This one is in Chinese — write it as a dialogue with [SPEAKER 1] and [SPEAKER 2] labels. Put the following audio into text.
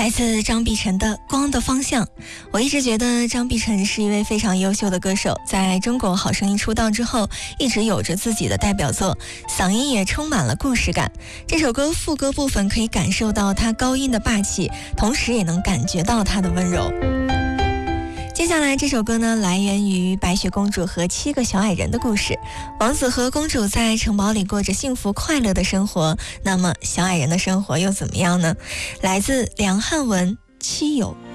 [SPEAKER 1] 来自张碧晨的《光的方向》。我一直觉得张碧晨是一位非常优秀的歌手，在中国好声音出道之后，一直有着自己的代表作，嗓音也充满了故事感。这首歌副歌部分可以感受到他高音的霸气，同时也能感觉到他的温柔。接下来这首歌呢，来源于白雪公主和7个小矮人的故事。王子和公主在城堡里过着幸福快乐的生活，那么小矮人的生活又怎么样呢？来自梁汉文《七友》。